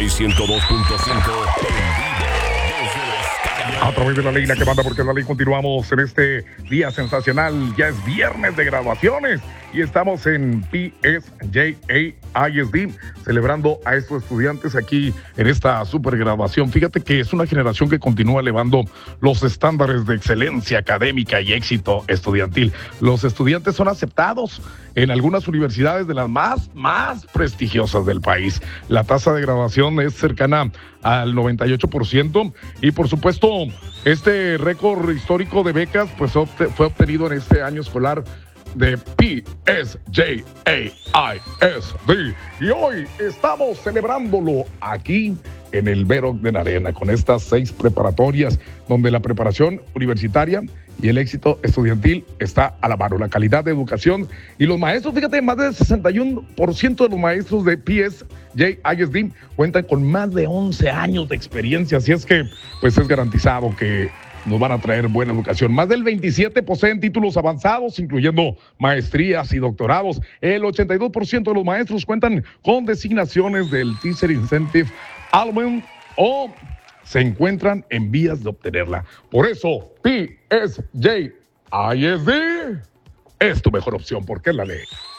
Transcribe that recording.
Play 102.5 a través de la ley, la que manda, porque la ley. Continuamos en este día sensacional. Ya es viernes de graduaciones y estamos en PSJA ISD celebrando a estos estudiantes aquí en esta super graduación. Fíjate que es una generación que continúa elevando los estándares de excelencia académica y éxito estudiantil. Los estudiantes son aceptados en algunas universidades de las más prestigiosas del país. La tasa de graduación es cercana al 98% y por supuesto este récord histórico de becas pues fue obtenido en este año escolar de PSJA ISD y hoy estamos celebrándolo aquí en el Vero de la Arena con estas 6 preparatorias donde la preparación universitaria y el éxito estudiantil está a la mano. La calidad de educación y los maestros, fíjate, más del 61% de los maestros de PSJA ISD cuentan con más de 11 años de experiencia, así es que pues es garantizado que nos van a traer buena educación. Más del 27% poseen títulos avanzados, incluyendo maestrías y doctorados. El 82% de los maestros cuentan con designaciones del Teacher Incentive Allowance o se encuentran en vías de obtenerla. Por eso, PSJA ISD es tu mejor opción, porque es la ley.